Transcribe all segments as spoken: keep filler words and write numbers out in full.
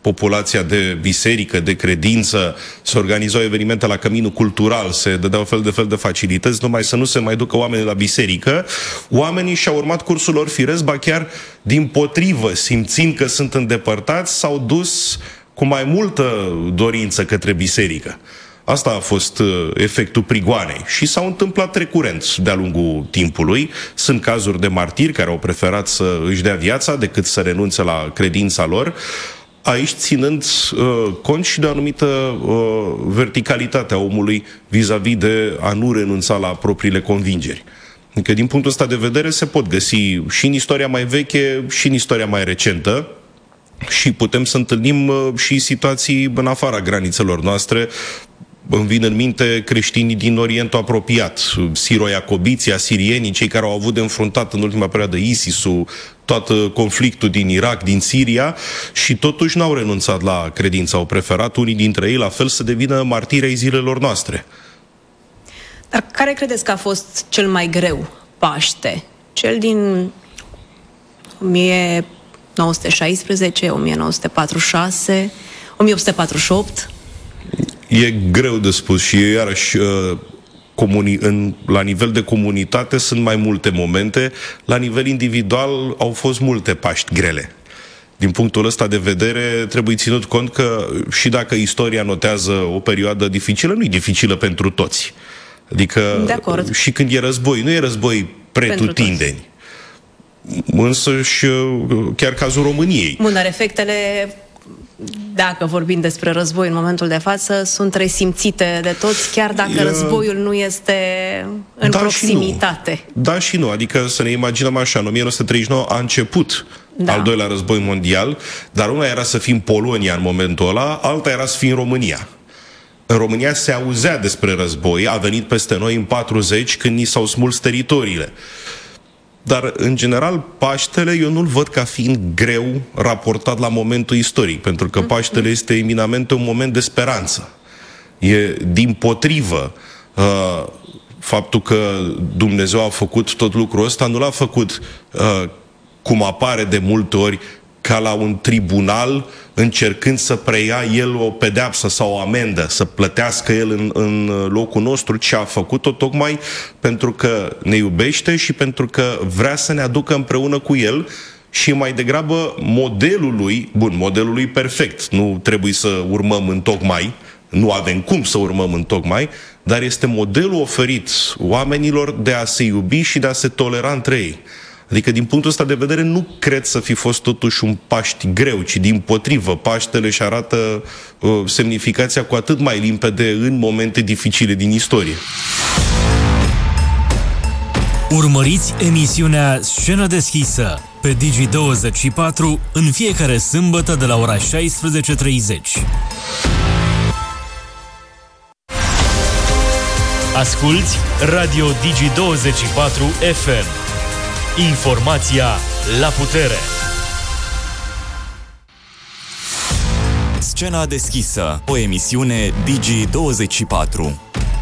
populația de biserică, de credință, se organizau evenimente la Căminul Cultural, se dădeau fel de fel de facilități, numai să nu se mai ducă oamenii la biserică. Oamenii și-au urmat cursul lor firesc, ba chiar dimpotrivă, simțind că sunt îndepărtați, s-au dus cu mai multă dorință către biserică. Asta a fost uh, efectul prigoanei și s-au întâmplat recurent de-a lungul timpului. Sunt cazuri de martiri care au preferat să își dea viața decât să renunțe la credința lor, aici ținând uh, cont și de o anumită uh, verticalitate a omului vis-a-vis de a nu renunța la propriile convingeri. Adică, din punctul ăsta de vedere, se pot găsi și în istoria mai veche și în istoria mai recentă, și putem să întâlnim uh, și situații în afara granițelor noastre. Îmi vin în minte creștinii din Orientul apropiat, siro-iacobiții, asirienii, cei care au avut de înfruntat în ultima perioadă ISIS-ul, tot conflictul din Irak, din Siria, și totuși n-au renunțat la credință. Au preferat unii dintre ei, la fel, să devină martiri ai zilelor noastre. Dar care credeți că a fost cel mai greu Paște? Cel din o mie nouă sute șaisprezece, o mie nouă sute patruzeci și șase, o mie opt sute patruzeci și opt? E greu de spus și iarăși comuni, în, la nivel de comunitate sunt mai multe momente, la nivel individual au fost multe Paști grele. Din punctul ăsta de vedere trebuie ținut cont că și dacă istoria notează o perioadă dificilă, nu e dificilă pentru toți. Adică și când e război, nu e război pretutindeni. Însă și chiar cazul României. Bun, dar efectele, dacă vorbim despre război în momentul de față, sunt resimțite de toți, chiar dacă e... războiul nu este în da proximitate. Și da și nu. Adică să ne imaginăm așa, în o mie nouă sute treizeci și nouă a început da. al doilea război mondial, dar una era să fim Polonia în momentul ăla, alta era să fim România. În România se auzea despre război, a venit peste noi în patruzeci, când ni s-au smuls teritoriile. Dar, în general, Paștele eu nu-l văd ca fiind greu raportat la momentul istoric, pentru că Paștele este eminamente un moment de speranță. E dimpotrivă uh, faptul că Dumnezeu a făcut tot lucrul ăsta, nu l-a făcut uh, cum apare de multe ori, ca la un tribunal, încercând să preia el o pedeapsă sau o amendă, să plătească el în, în locul nostru, ce a făcut-o tocmai pentru că ne iubește și pentru că vrea să ne aducă împreună cu el, și mai degrabă modelul lui, bun, modelul lui perfect, nu trebuie să urmăm în tocmai, nu avem cum să urmăm în tocmai, dar este modelul oferit oamenilor de a se iubi și de a se tolera între ei. Adică, din punctul ăsta de vedere, nu cred să fi fost totuși un Paști greu, ci dimpotrivă. Paștele își arată uh, semnificația cu atât mai limpede în momente dificile din istorie. Urmăriți emisiunea Scenă Deschisă pe Digi douăzeci și patru în fiecare sâmbătă de la ora șaisprezece treizeci. Asculți Radio Digi douăzeci și patru F M. Informația la putere. Scena Deschisă, o emisiune Digi douăzeci și patru.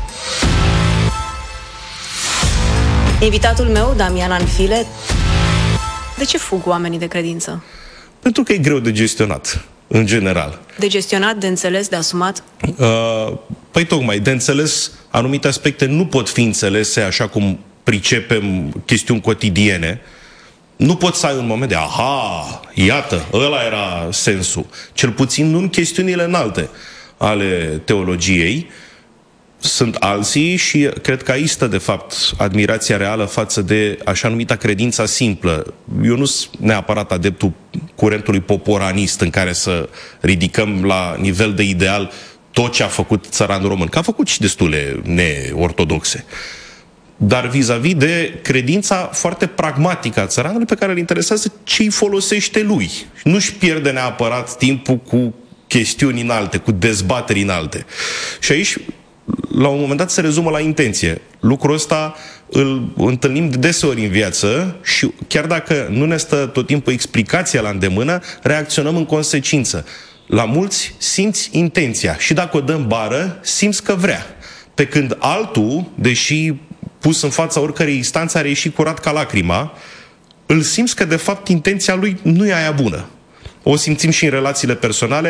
Invitatul meu, Damian Anfile. De ce fug oamenii de credință? Pentru că e greu de gestionat, în general. De gestionat, de înțeles, de asumat? Uh, păi tocmai, de înțeles, anumite aspecte nu pot fi înțelese așa cum pricepem chestiuni cotidiene. Nu poți să ai un moment de aha, iată, ăla era sensul. Cel puțin nu în chestiunile înalte ale teologiei. Sunt alții și cred că aici stă, de fapt, admirația reală față de așa numita credința simplă. Eu nu sunt neapărat adeptul curentului poporanist în care să ridicăm la nivel de ideal tot ce a făcut țăranul român, că a făcut și destule neortodoxe. Dar vis-a-vis de credința foarte pragmatică a țăranului, pe care îl interesează ce îi folosește lui. Nu-și pierde neapărat timpul cu chestiuni înalte, cu dezbateri înalte. Și aici, la un moment dat, se rezumă la intenție. Lucrul ăsta îl întâlnim de deseori în viață și chiar dacă nu ne stă tot timpul explicația la îndemână, reacționăm în consecință. La mulți simți intenția și dacă o dăm bară, simți că vrea. Pe când altul, deși pus în fața oricărei instanțe, are ieșit curat ca lacrima, îl simți că de fapt intenția lui nu e aia bună. O simțim și în relațiile personale.